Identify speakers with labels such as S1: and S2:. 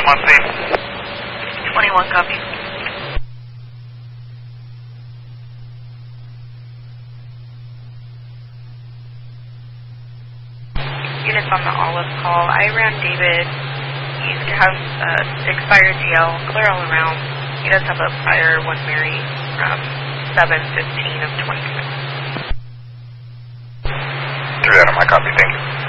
S1: on scene.
S2: 21, copy. Units on the Olive call. I ran David. He has expired GL, clear all around. He does have a prior 1 Mary from 7/15 of 26.
S1: 3 out of my copy, thank you.